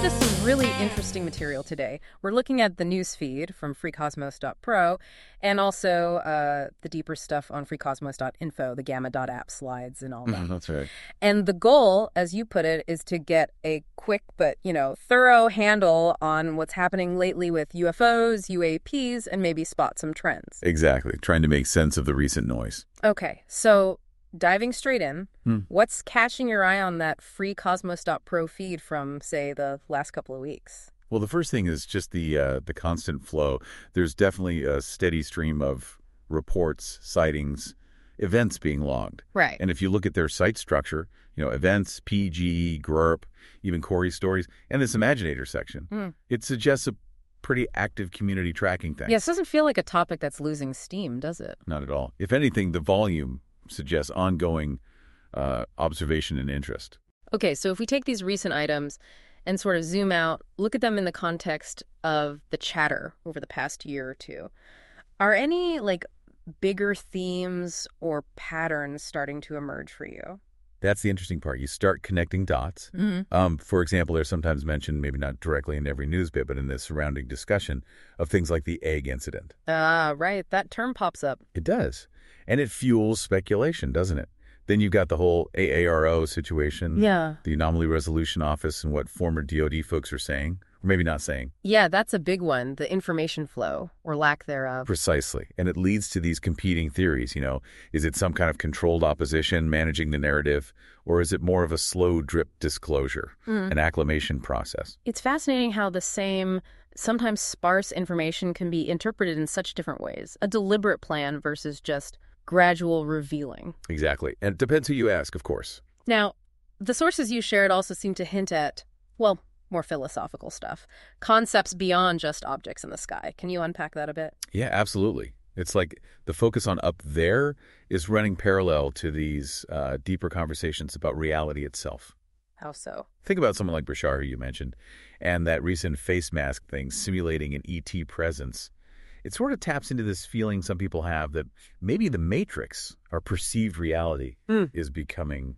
sent us some really interesting material today. We're looking at the news feed from freecosmos.pro and also the deeper stuff on freecosmos.info, the gamma.app slides and all that. That's right. And the goal, as you put it, is to get a quick but, thorough handle on what's happening lately with UFOs, UAPs, and maybe spot some trends. Exactly. Trying to make sense of the recent noise. Okay, so diving straight in, what's catching your eye on that freecosmos.pro feed from, say, the last couple of weeks? Well, the first thing is just the constant flow. There's definitely a steady stream of reports, sightings, events being logged. Right. And if you look at their site structure, events, PG, GRURP, even Corey stories, and this Imaginator section, it suggests a pretty active community tracking thing. Yes, it doesn't feel like a topic that's losing steam, does it? Not at all. If anything, the volume suggests ongoing observation and interest. Okay, so if we take these recent items and sort of zoom out, look at them in the context of the chatter over the past year or two, are any, bigger themes or patterns starting to emerge for you? That's the interesting part. You start connecting dots. For example, there's sometimes mentioned, maybe not directly in every news bit, but in the surrounding discussion of things like the egg incident. Right. That term pops up. It does. And it fuels speculation, doesn't it? Then you've got the whole AARO situation, Yeah. the Anomaly Resolution Office, and what former DOD folks are saying, or maybe not saying. Yeah, that's a big one, the information flow, or lack thereof. Precisely. And it leads to these competing theories, Is it some kind of controlled opposition managing the narrative, or is it more of a slow drip disclosure, an acclimation process? It's fascinating how the same, sometimes sparse information can be interpreted in such different ways. A deliberate plan versus just gradual revealing. Exactly. And it depends who you ask, of course. Now, the sources you shared also seem to hint at, more philosophical stuff. Concepts beyond just objects in the sky. Can you unpack that a bit? Yeah, absolutely. It's like the focus on up there is running parallel to these deeper conversations about reality itself. How so? Think about someone like Bashar, who you mentioned, and that recent face mask thing simulating an ET presence. It sort of taps into this feeling some people have that maybe the matrix, our perceived reality, is becoming,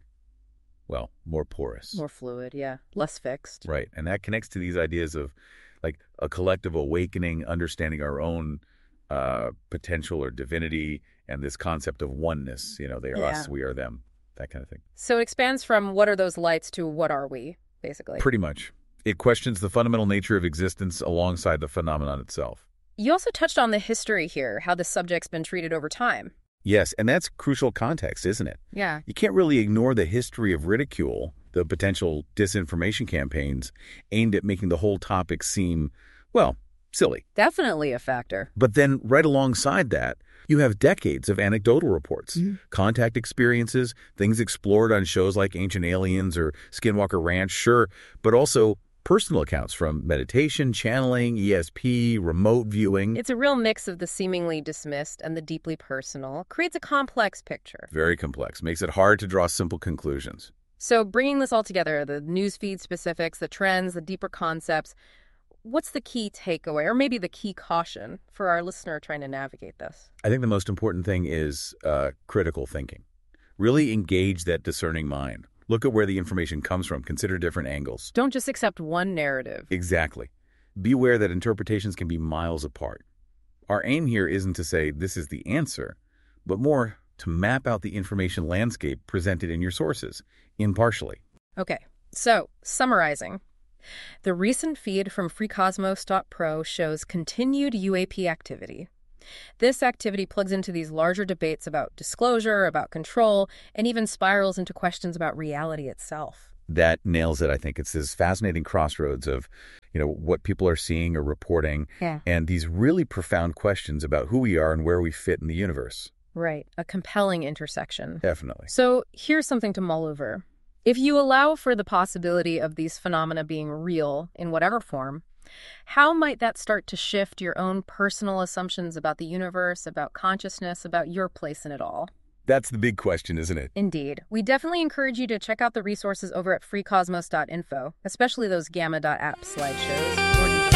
more porous. More fluid, yeah. Less fixed. Right. And that connects to these ideas of a collective awakening, understanding our own potential or divinity, and this concept of oneness. They are us, we are them, that kind of thing. So it expands from what are those lights to what are we, basically. Pretty much. It questions the fundamental nature of existence alongside the phenomenon itself. You also touched on the history here, how the subject's been treated over time. Yes, and that's crucial context, isn't it? Yeah. You can't really ignore the history of ridicule, the potential disinformation campaigns aimed at making the whole topic seem, silly. Definitely a factor. But then right alongside that, you have decades of anecdotal reports, contact experiences, things explored on shows like Ancient Aliens or Skinwalker Ranch, sure, but also personal accounts from meditation, channeling, ESP, remote viewing. It's a real mix of the seemingly dismissed and the deeply personal. Creates a complex picture. Very complex. Makes it hard to draw simple conclusions. So bringing this all together, the newsfeed specifics, the trends, the deeper concepts, what's the key takeaway, or maybe the key caution for our listener trying to navigate this? I think the most important thing is critical thinking. Really engage that discerning mind. Look at where the information comes from. Consider different angles. Don't just accept one narrative. Exactly. Be aware that interpretations can be miles apart. Our aim here isn't to say this is the answer, but more to map out the information landscape presented in your sources, impartially. Okay, so summarizing. The recent feed from freecosmos.pro shows continued UAP activity. This activity plugs into these larger debates about disclosure, about control, and even spirals into questions about reality itself. That nails it, I think. It's this fascinating crossroads of, what people are seeing or reporting, and these really profound questions about who we are and where we fit in the universe. Right, a compelling intersection. Definitely. So here's something to mull over. If you allow for the possibility of these phenomena being real in whatever form, how might that start to shift your own personal assumptions about the universe, about consciousness, about your place in it all? That's the big question, isn't it? Indeed. We definitely encourage you to check out the resources over at freecosmos.info, especially those gamma.app slideshows.